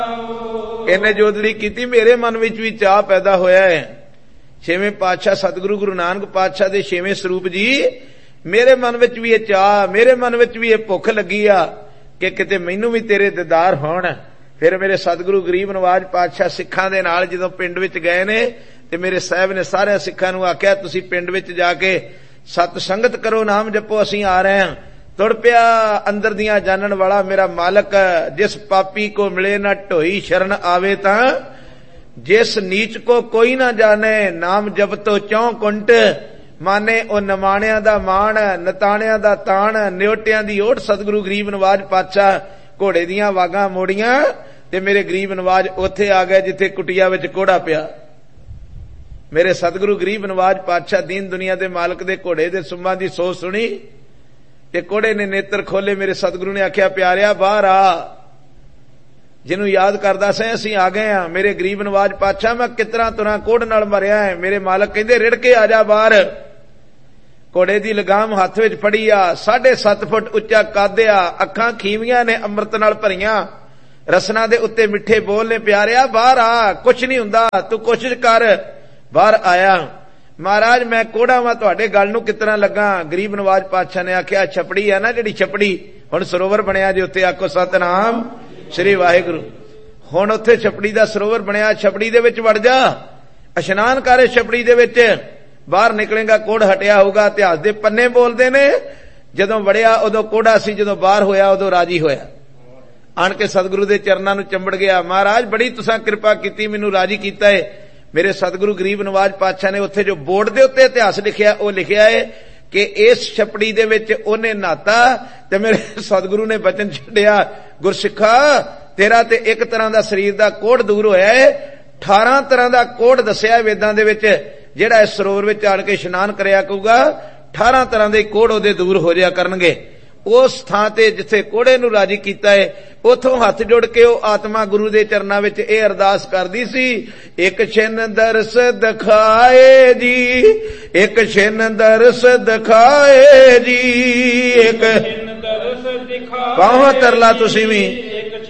इन्हें जोदड़ी की मेरे मन विच भी चाह पैदा होया है। छेवें पातशाह सतगुरु गुरु नानक पातशाह दे छेवें स्वरूप जी मेरे मन विच भी ये चाह, मेरे मन विच भी ये भुख लगी आ कि किते मैनू भी तेरे दीदार होण। फिर मेरे सतगुरु गरीब नवाज पातशाह सिखां दे नाल जदों पिंड विच गए ने ते मेरे साहब ने सारे सिखां नूं आख्या तुसीं पिंड विच जाके सत संगत करो, नाम जपो, असीं आ रहे हैं। तुर पिया अंदर दियां जानन वाला मेरा मालक, जिस पापी को मिले ना ढोई शरण आवे तां, जिस नीच को कोई ना जाने, नाम जप तो चौं कुंट, माने ओ नमाणिया दा मान, नताणिया दा ताण, न्योटियां दी ओट। सतगुरु गरीब नवाज पातशाह घोड़े दियां वागां मोड़ियां ते मेरे गरीब नवाज उत्थे आ गए जिथे कुटिया विच कोड़ा पिया। मेरे सतगुरु गरीब नवाज पातशाह दीन दुनिया दे मालक दे घोड़े दे सुम्मां दी सोच सुनी ते कोड़े ने नेत्र खोले। मेरे सतगुरु ने आख्या प्यारिया बाहर आ, जिन्हों याद करदा से असीं आ गए हां। मेरे गरीब नवाज पातशाह मैं कितना तुरा कोड़ नाल मरिया है। मेरे मालक कहंदे रिड़ के आ जा बाहर। घोड़े दी लगाम हथ विच फड़ी आ, 7.5 फुट उच्चा कद आ, अखां खीवियां ने अमृत नाल भरियां, रसना दे उत्ते मिठे बोल ने। प्यारिया बाहर आ, कुछ नहीं हुंदा, तू कोशिश कर। बाहर आया। महाराज मैं कोड़ा वां, तुहाडे गल नूं कितना लगा? गरीब नवाज पातशाह ने आख्या छपड़ी है ना जिहड़ी छपड़ी, हुण सरोवर बनिया जे उत्ते आखो सतनाम श्री वाहिगुरू। हुण उत्थे छपड़ी दा सरोवर बनिया, छपड़ी दे विच वड़ जा, इशनान कर छपड़ी दे विच, बाहर निकलेगा कोड़ हटिया होगा। इतिहास दे पन्ने बोलदे ने जदों वड़िया उदों कोड़ा सी, जदों बाहर होया उदों राजी होया। आण के सतगुरु दे चरनां नूं चंबड़ गया। महाराज बड़ी तुसां किरपा कीती, मैनूं राजी कीता है। मेरे सतगुरु गरीब नवाज पातशाह ने उत्थे जो बोर्ड दे उत्ते इतिहास लिखिया वो लिखिया है कि इस छपड़ी दे विच ओने नहाता ते मेरे सतगुरु ने वचन छड्डिया, गुरसिखा तेरा ते एक तरह दा शरीर दा कोड़ दूर होया है, 18 तरह दा कोड़ दस्सिया वेदां दे विच, जेड़ा इस सरोवर विच आण के इशनान करया करूगा 18 तरह दे कोड़ ओदे दूर हो जाया करनगे। उस थां ते जिथे कोड़े नूं राजी कीता है उथों हथ जुड़ के ओ आत्मा गुरु दे चरनां विच ए अरदास करदी सी, एक छिन दरस दिखाए जी, एक छिन दरस दिखाए जी, एक छिन दरस दिखाए। कहो तरला तुसीं भी